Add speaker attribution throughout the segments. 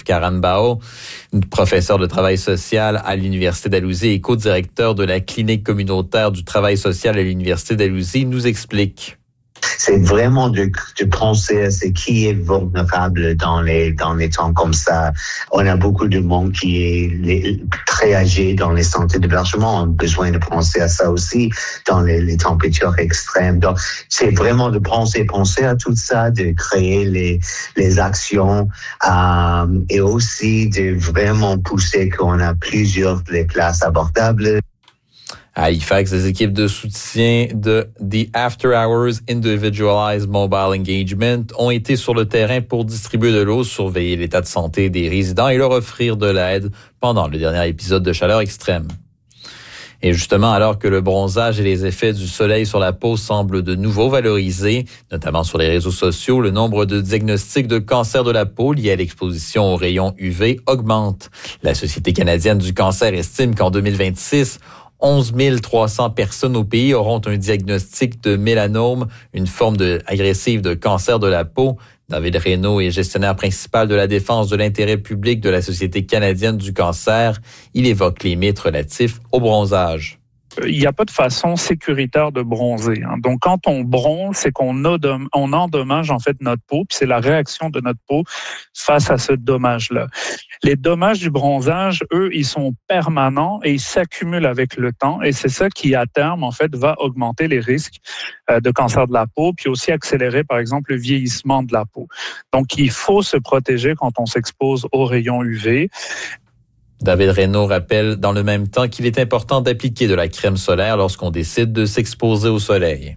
Speaker 1: Karan Bao, professeur de travail social à l'Université d'Alousie et co-directeur de la clinique communautaire du travail social à l'Université d'Alousie, nous explique.
Speaker 2: C'est vraiment de penser à ce qui est vulnérable dans les temps comme ça. On a beaucoup de monde qui est très âgé dans les centres d'hébergement. On a besoin de penser à ça aussi dans les températures extrêmes. Donc, c'est vraiment de penser à tout ça, de créer les actions et aussi de vraiment pousser qu'on a plusieurs les places abordables.
Speaker 1: À Halifax, les équipes de soutien de The After Hours Individualized Mobile Engagement ont été sur le terrain pour distribuer de l'eau, surveiller l'état de santé des résidents et leur offrir de l'aide pendant le dernier épisode de chaleur extrême. Et justement, alors que le bronzage et les effets du soleil sur la peau semblent de nouveau valorisés, notamment sur les réseaux sociaux, le nombre de diagnostics de cancer de la peau liés à l'exposition aux rayons UV augmente. La Société canadienne du cancer estime qu'en 2026, 11 300 personnes au pays auront un diagnostic de mélanome, une forme agressive de cancer de la peau. David Reynaud est gestionnaire principal de la défense de l'intérêt public de la Société canadienne du cancer. Il évoque les mythes relatifs au bronzage.
Speaker 3: Il n'y a pas de façon sécuritaire de bronzer. Donc, quand on bronze, c'est qu'on endommage en fait notre peau, puis c'est la réaction de notre peau face à ce dommage-là. Les dommages du bronzage, eux, ils sont permanents et ils s'accumulent avec le temps. Et c'est ça qui, à terme, en fait, va augmenter les risques de cancer de la peau, puis aussi accélérer, par exemple, le vieillissement de la peau. Donc, il faut se protéger quand on s'expose aux rayons UV.
Speaker 1: David Reynaud rappelle dans le même temps qu'il est important d'appliquer de la crème solaire lorsqu'on décide de s'exposer au soleil.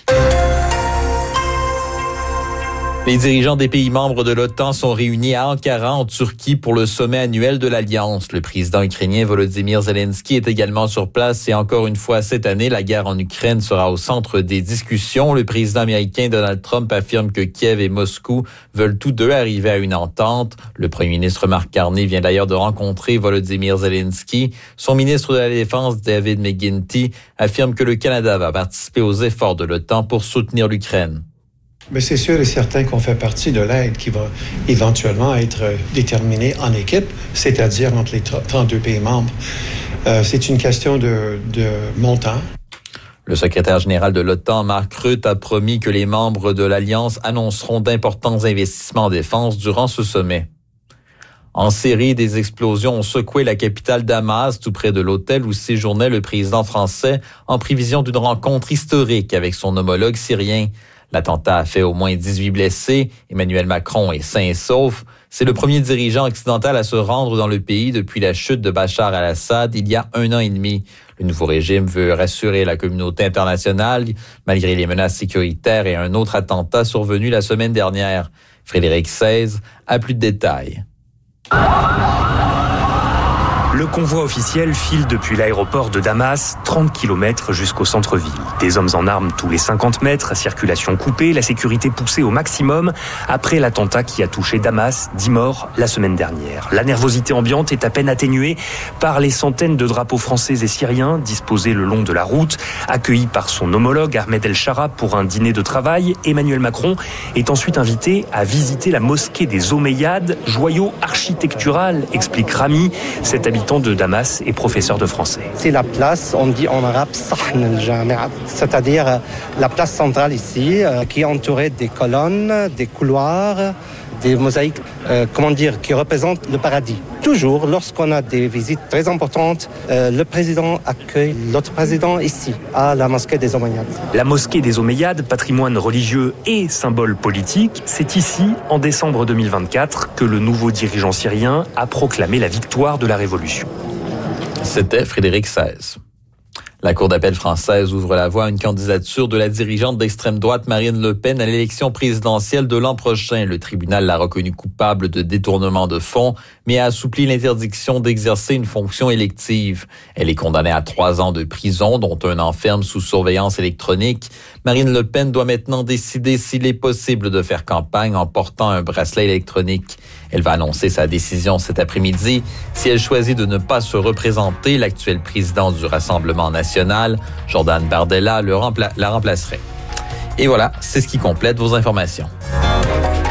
Speaker 1: Les dirigeants des pays membres de l'OTAN sont réunis à Ankara, en Turquie, pour le sommet annuel de l'Alliance. Le président ukrainien Volodymyr Zelensky est également sur place et encore une fois cette année, la guerre en Ukraine sera au centre des discussions. Le président américain Donald Trump affirme que Kiev et Moscou veulent tous deux arriver à une entente. Le premier ministre Mark Carney vient d'ailleurs de rencontrer Volodymyr Zelensky. Son ministre de la Défense, David McGuinty, affirme que le Canada va participer aux efforts de l'OTAN pour soutenir l'Ukraine.
Speaker 4: Mais c'est sûr et certain qu'on fait partie de l'aide qui va éventuellement être déterminée en équipe, c'est-à-dire entre les 32 pays membres. C'est une question de montant.
Speaker 1: Le secrétaire général de l'OTAN, Mark Rutte, a promis que les membres de l'Alliance annonceront d'importants investissements en défense durant ce sommet. En Syrie, des explosions ont secoué la capitale Damas, tout près de l'hôtel où séjournait le président français, en prévision d'une rencontre historique avec son homologue syrien. L'attentat a fait au moins 18 blessés. Emmanuel Macron est sain et sauf. C'est le premier dirigeant occidental à se rendre dans le pays depuis la chute de Bachar al-Assad il y a 1 an et demi. Le nouveau régime veut rassurer la communauté internationale malgré les menaces sécuritaires et un autre attentat survenu la semaine dernière. Frédéric XVI a plus de détails.
Speaker 5: Le convoi officiel file depuis l'aéroport de Damas, 30 km jusqu'au centre-ville. Des hommes en armes tous les 50 mètres, circulation coupée, la sécurité poussée au maximum après l'attentat qui a touché Damas, 10 morts la semaine dernière. La nervosité ambiante est à peine atténuée par les centaines de drapeaux français et syriens disposés le long de la route. Accueilli par son homologue Ahmed El-Shara pour un dîner de travail, Emmanuel Macron est ensuite invité à visiter la mosquée des Omeyyades, joyau architectural, explique Rami, cet habitant de Damas et professeur de français.
Speaker 6: C'est la place, on dit en arabe, Sahn al-Jami'a, c'est-à-dire la place centrale ici, qui est entourée des colonnes, des couloirs, des mosaïques, qui représentent le paradis. Toujours, lorsqu'on a des visites très importantes, le président accueille l'autre président ici, à la mosquée des Omeyyades.
Speaker 5: La mosquée des Omeyyades, patrimoine religieux et symbole politique, c'est ici, en décembre 2024, que le nouveau dirigeant syrien a proclamé la victoire de la révolution.
Speaker 1: C'était Frédéric XVI. La Cour d'appel française ouvre la voie à une candidature de la dirigeante d'extrême droite Marine Le Pen à l'élection présidentielle de l'an prochain. Le tribunal l'a reconnue coupable de détournement de fonds, mais a assoupli l'interdiction d'exercer une fonction élective. Elle est condamnée à 3 ans de prison, dont 1 an ferme sous surveillance électronique. Marine Le Pen doit maintenant décider s'il est possible de faire campagne en portant un bracelet électronique. Elle va annoncer sa décision cet après-midi. Si elle choisit de ne pas se représenter, l'actuel président du Rassemblement national, Jordan Bardella, la remplacerait. Et voilà, c'est ce qui complète vos informations.